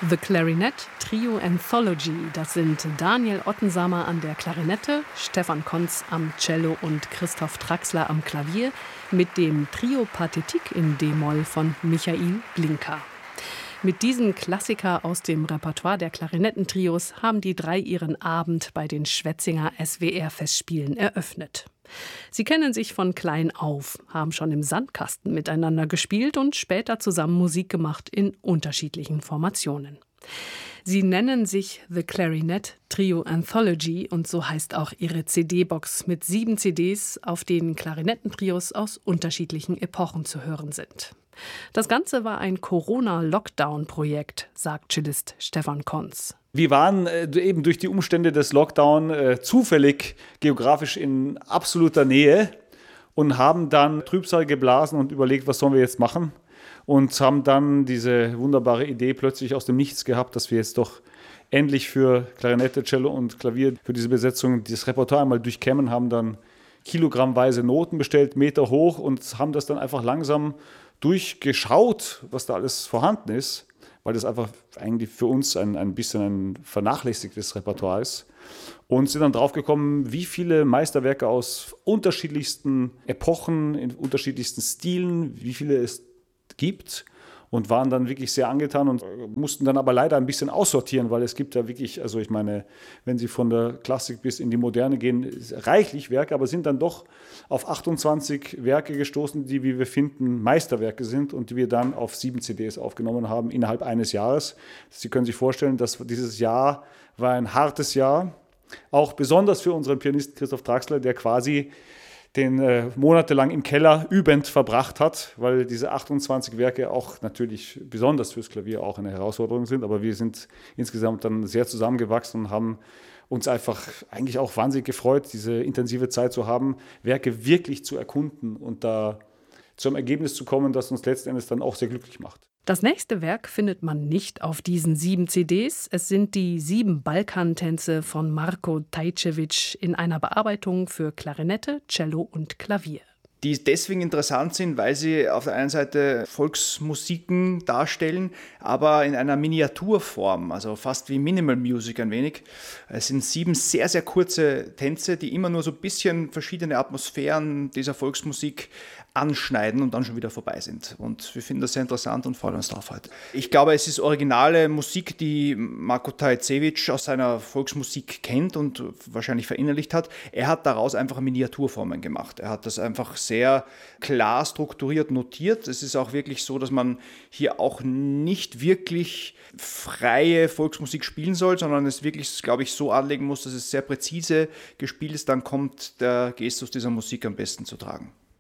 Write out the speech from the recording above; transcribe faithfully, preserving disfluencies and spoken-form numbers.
The Clarinet Trio Anthology, das sind Daniel Ottensamer an der Klarinette, Stefan Konz am Cello und Christoph Traxler am Klavier mit dem Trio Pathétique in D-Moll von Michael Glinka. Mit diesem Klassiker aus dem Repertoire der Klarinettentrios haben die drei ihren Abend bei den Schwetzinger S W R-Festspielen eröffnet. Sie kennen sich von klein auf, haben schon im Sandkasten miteinander gespielt und später zusammen Musik gemacht in unterschiedlichen Formationen. Sie nennen sich The Clarinet Trio Anthology und so heißt auch ihre C D-Box mit sieben C Ds, auf denen Klarinettentrios aus unterschiedlichen Epochen zu hören sind. Das Ganze war ein Corona-Lockdown-Projekt, sagt Cellist Stefan Konz. Wir waren äh, eben durch die Umstände des Lockdown äh, zufällig geografisch in absoluter Nähe und haben dann Trübsal geblasen und überlegt, was sollen wir jetzt machen? Und haben dann diese wunderbare Idee plötzlich aus dem Nichts gehabt, dass wir jetzt doch endlich für Klarinette, Cello und Klavier für diese Besetzung das Repertoire einmal durchkämmen, haben dann kilogrammweise Noten bestellt, Meter hoch und haben das dann einfach langsam durchgeschaut, was da alles vorhanden ist, weil das einfach eigentlich für uns ein, ein bisschen ein vernachlässigtes Repertoire ist. Und sind dann draufgekommen, wie viele Meisterwerke aus unterschiedlichsten Epochen, in unterschiedlichsten Stilen, wie viele es gibt. Und waren dann wirklich sehr angetan und mussten dann aber leider ein bisschen aussortieren, weil es gibt ja wirklich, also ich meine, wenn Sie von der Klassik bis in die Moderne gehen, reichlich Werke, aber sind dann doch auf achtundzwanzig Werke gestoßen, die, wie wir finden, Meisterwerke sind und die wir dann auf sieben C Ds aufgenommen haben innerhalb eines Jahres. Sie können sich vorstellen, dass dieses Jahr war ein hartes Jahr, auch besonders für unseren Pianisten Christoph Traxler, der quasi den äh, monatelang im Keller übend verbracht hat, weil diese achtundzwanzig Werke auch natürlich besonders fürs Klavier auch eine Herausforderung sind. Aber wir sind insgesamt dann sehr zusammengewachsen und haben uns einfach eigentlich auch wahnsinnig gefreut, diese intensive Zeit zu haben, Werke wirklich zu erkunden und da zum Ergebnis zu kommen, das uns letzten Endes dann auch sehr glücklich macht. Das nächste Werk findet man nicht auf diesen sieben C Ds. Es sind die sieben Balkantänze von Marko Tajcevic in einer Bearbeitung für Klarinette, Cello und Klavier. Die deswegen interessant sind, weil sie auf der einen Seite Volksmusiken darstellen, aber in einer Miniaturform, also fast wie Minimal Music ein wenig. Es sind sieben sehr, sehr kurze Tänze, die immer nur so ein bisschen verschiedene Atmosphären dieser Volksmusik anschneiden und dann schon wieder vorbei sind. Und wir finden das sehr interessant und freuen uns darauf heute. Ich glaube, es ist originale Musik, die Marko Tajcevic aus seiner Volksmusik kennt und wahrscheinlich verinnerlicht hat. Er hat daraus einfach Miniaturformen gemacht. Er hat das einfach sehr klar strukturiert notiert. Es ist auch wirklich so, dass man hier auch nicht wirklich freie Volksmusik spielen soll, sondern es wirklich, glaube ich, so anlegen muss, dass es sehr präzise gespielt ist. Dann kommt der Gestus dieser Musik am besten zu tragen.